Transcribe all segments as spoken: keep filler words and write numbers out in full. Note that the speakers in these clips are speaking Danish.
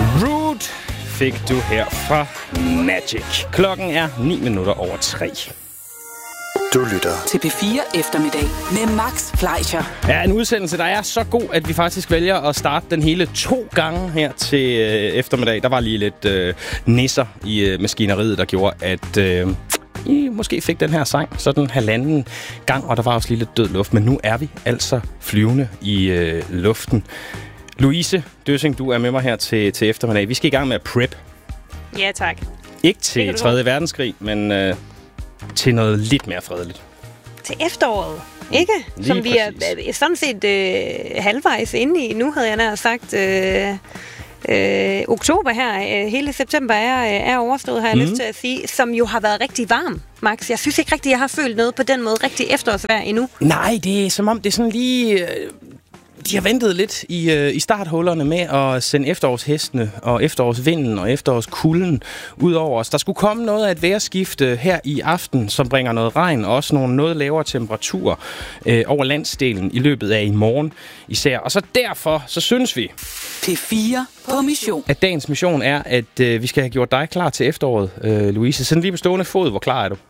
Rude fik du her fra Magic. Klokken er ni minutter over tre. Du lytter til P fire Eftermiddag med Max Fleischer. Ja, en udsendelse, der er så god, at vi faktisk vælger at starte den hele to gange her til øh, eftermiddag. Der var lige lidt øh, nisser i øh, maskineriet, der gjorde, at øh, I måske fik den her sang sådan halvanden gang, og der var også lige lidt død luft. Men nu er vi altså flyvende i øh, luften. Louise Døssing, du er med mig her til, til eftermiddag. Vi skal i gang med at prep. Ja, tak. Ikke til tredje verdenskrig, men øh, til noget lidt mere fredeligt. Til efteråret, ikke? Lige Som vi er præcis. sådan set øh, halvvejs inde i. Nu havde jeg nær sagt... Øh, øh, oktober her, øh, hele september er, øh, er overstået, har jeg mm. lyst til at sige, som jo har været rigtig varm, Max. Jeg synes ikke rigtigt, jeg har følt noget på den måde rigtig efterårsvejr endnu. Nej, det er som om, det er sådan lige... Øh, de har ventet lidt i, øh, i starthullerne med at sende efterårshestene og efterårsvinden og efterårskulden ud over os. Der skulle komme noget af et vejrskifte her i aften, som bringer noget regn og også nogle noget lavere temperaturer øh, over landsdelen i løbet af i morgen især. Og så derfor, så synes vi... P fire på mission. At dagens mission er, at øh, vi skal have gjort dig klar til efteråret, øh, Louise. Sådan lige på stående fod, hvor klar er du?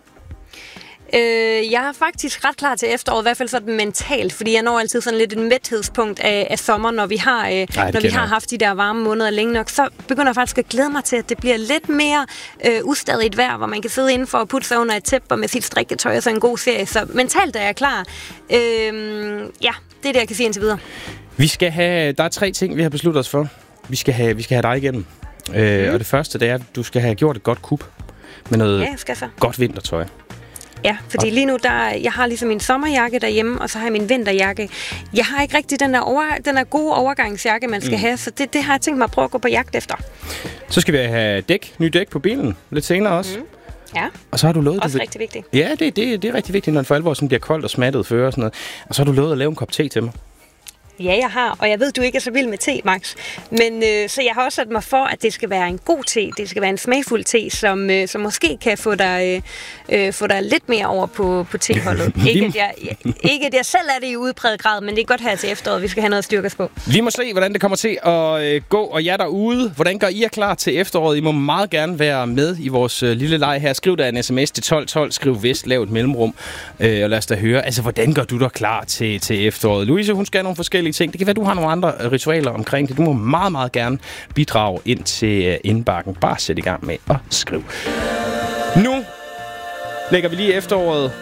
Øh, jeg er faktisk ret klar til efteråret, i hvert fald sådan mentalt, fordi jeg når altid sådan lidt et mæthedspunkt af, af sommer, når vi har øh, Ej, når vi har haft de der varme måneder længe nok, så begynder jeg faktisk at glæde mig til, at det bliver lidt mere øh, ustadigt vejr, hvor man kan sidde indenfor og putte sig under et tæppe med sit strikketøj og så en god serie. Så mentalt er jeg klar. Øh, ja, det er det, jeg kan sige indtil videre. Vi skal have, der er tre ting, vi har besluttet os for. Vi skal have, vi skal have dig igennem. Øh, mm. Og det første, det er, at du skal have gjort et godt kup med noget ja, skal så. godt vintertøj. Ja, fordi lige nu, der, jeg har ligesom min sommerjakke derhjemme, og så har jeg min vinterjakke. Jeg har ikke rigtig den der, over, den der gode overgangsjakke, man skal mm. have, så det, det har jeg tænkt mig at prøve at gå på jagt efter. Så skal vi have dæk, ny dæk på bilen, lidt senere også. Mm. Ja, og så har du lovet, også du... rigtig vigtigt. Ja, det, det, det er rigtig vigtigt, når det for alvor sådan bliver koldt og smattet før og sådan noget. Og så har du lovet at lave en kop te til mig. Ja, jeg har, og jeg ved, du ikke er så vild med te, Max. Men øh, så jeg har også sat mig for, at det skal være en god te. Det skal være en smagfuld te, som, øh, som måske kan få dig, øh, få dig lidt mere over på, på teholdet. ikke, at jeg, ikke at jeg selv er det i udpræget grad, men det er godt her til efteråret. Vi skal have noget at styrke os på. Vi må se, hvordan det kommer til at øh, gå. Og jer derude, hvordan gør I er klar til efteråret? I må meget gerne være med i vores øh, lille leg her. Skriv da en sms til tolv tolv. Skriv vest, lav et mellemrum. Øh, og lad os da høre, altså, hvordan gør du dig klar til, til efteråret? Louise, hun skal have nogle forskellige ting. Det kan være, du har nogle andre ritualer omkring det. Du må meget, meget gerne bidrage ind til indbakken. Bare sæt i gang med at skrive. Nu lægger vi lige efteråret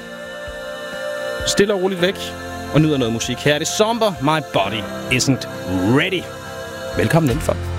stille og roligt væk og nyder noget musik. Her er det Somber, My Body Isn't Ready. Velkommen indenfor.